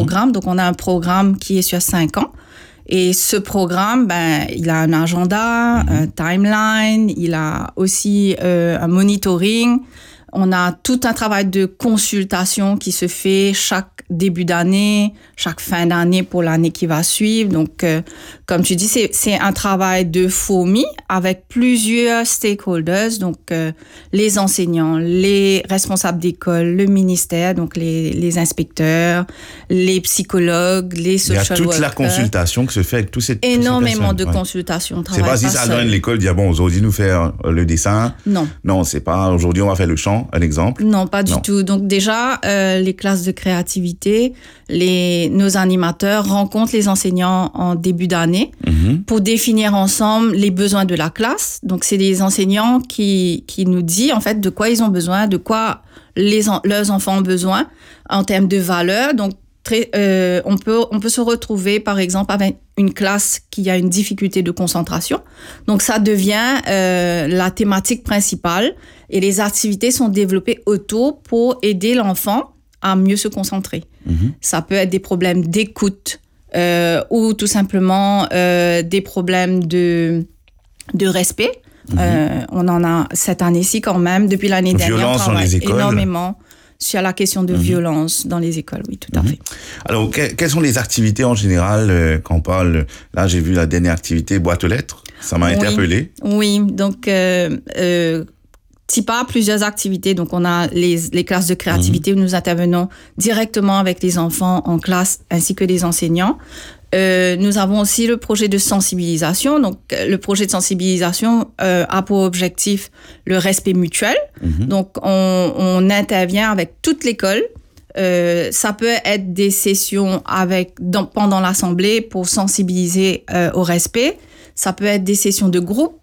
programme. Donc, on a un programme qui est sur 5 ans. Et ce programme, il a un agenda, un timeline, il a aussi un monitoring. On a tout un travail de consultation qui se fait chaque début d'année, chaque fin d'année pour l'année qui va suivre. Donc, comme tu dis, c'est un travail de fourmi avec plusieurs stakeholders, donc les enseignants, les responsables d'école, le ministère, donc les inspecteurs, les psychologues, les social workers. Il y a toute la consultation qui se fait avec tous ces personnes. Énormément de consultations. C'est pas si ça donne l'école, dire bon, aujourd'hui nous faire le dessin. Non, c'est pas aujourd'hui on va faire le chant, un exemple. Non, pas du tout. Donc déjà, les classes de créativité, nos animateurs rencontrent les enseignants en début d'année pour définir ensemble les besoins de la classe. Donc c'est les enseignants qui nous disent en fait de quoi ils ont besoin, de quoi leurs enfants ont besoin en termes de valeurs. Donc on peut se retrouver par exemple avec une classe qui a une difficulté de concentration. Donc ça devient la thématique principale et les activités sont développées autour pour aider l'enfant à mieux se concentrer. Ça peut être des problèmes d'écoute ou tout simplement des problèmes de respect. On en a cette année-ci quand même, depuis l'année dernière, on travaille énormément sur la question de violence dans les écoles, oui, tout à fait. Alors, quelles sont les activités en général quand on parle, là j'ai vu la dernière activité, boîte aux lettres, ça m'a interpellé. Oui, donc TIPA a plusieurs activités, donc on a les classes de créativité où nous intervenons directement avec les enfants en classe ainsi que les enseignants. Nous avons aussi le projet de sensibilisation. Donc, le projet de sensibilisation a pour objectif le respect mutuel. Donc, on intervient avec toute l'école. Ça peut être des sessions pendant l'assemblée pour sensibiliser au respect. Ça peut être des sessions de groupe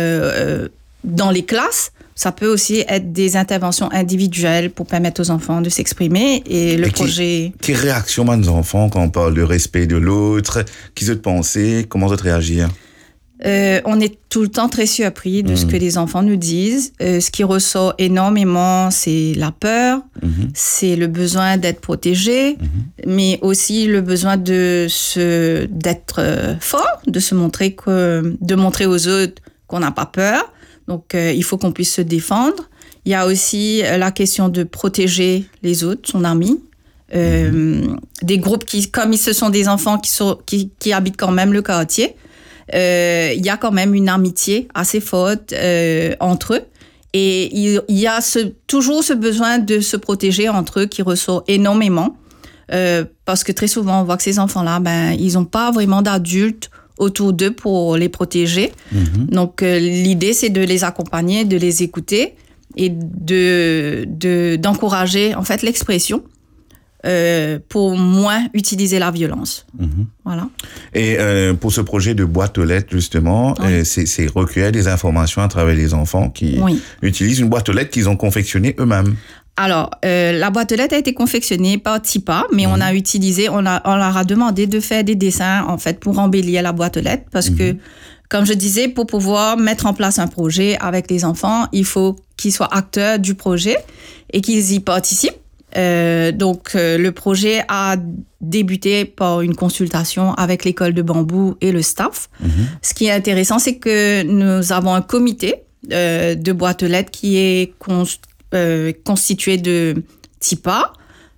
dans les classes. Ça peut aussi être des interventions individuelles pour permettre aux enfants de s'exprimer. Et le projet... Quelle réaction à nos enfants quand on parle de respect de l'autre? Qui se penser? Comment doit réagir? On est tout le temps très surpris de ce que les enfants nous disent. Ce qui ressort énormément, c'est la peur, c'est le besoin d'être protégé, mais aussi le besoin d'être fort, de montrer aux autres qu'on n'a pas peur. Donc, il faut qu'on puisse se défendre. Il y a aussi la question de protéger les autres, son ami. Des groupes comme ce sont des enfants qui habitent quand même le quartier, il y a quand même une amitié assez forte entre eux. Et il y a toujours ce besoin de se protéger entre eux qui ressort énormément. Parce que très souvent, on voit que ces enfants-là, ils n'ont pas vraiment d'adultes autour d'eux pour les protéger. Donc, l'idée, c'est de les accompagner, de les écouter et d'encourager, en fait, l'expression pour moins utiliser la violence. Voilà. Et pour ce projet de boîte aux lettres, justement, c'est recueillir des informations à travers les enfants qui utilisent une boîte aux lettres qu'ils ont confectionnée eux-mêmes. Alors, la boîte aux lettres a été confectionnée par TIPA, mais on leur a demandé de faire des dessins, en fait, pour embellir la boîte aux lettres, parce que, comme je disais, pour pouvoir mettre en place un projet avec les enfants, il faut qu'ils soient acteurs du projet et qu'ils y participent. Donc, le projet a débuté par une consultation avec l'école de Bambou et le staff. Ce qui est intéressant, c'est que nous avons un comité de boîte aux lettres qui est constitué de TIPA,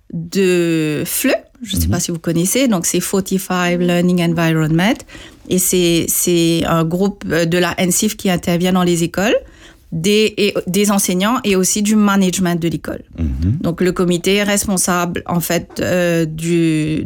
de FLE, je ne sais pas si vous connaissez, donc c'est 45 Learning Environment, et c'est un groupe de la NCIF qui intervient dans les écoles, des enseignants et aussi du management de l'école. Donc le comité est responsable en fait de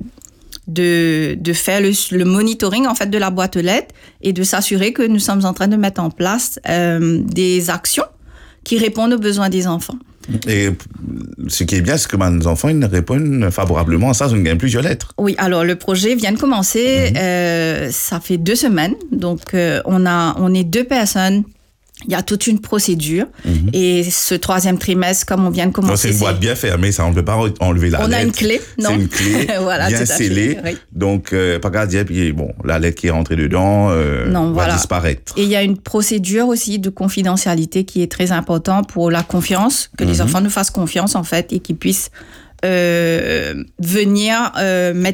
faire le monitoring en fait de la boîte aux lettres et de s'assurer que nous sommes en train de mettre en place des actions qui répondent aux besoins des enfants. Et ce qui est bien, c'est que nos enfants, ils répondent favorablement à ça, ils gagnent plusieurs lettres. Oui, alors le projet vient de commencer, ça fait 2 semaines, donc on est 2 personnes. Il y a toute une procédure. Et ce 3e trimestre, comme on vient de commencer... Non, c'est une boîte bien fermée, ça, on ne peut pas enlever la lettre. On a une clé, non? C'est une clé voilà, bien scellée. Oui. Donc, pas qu'à dire, puis bon, la lettre qui est rentrée dedans va disparaître. Et il y a une procédure aussi de confidentialité qui est très importante pour la confiance, que les enfants nous fassent confiance, en fait, et qu'ils puissent venir mettre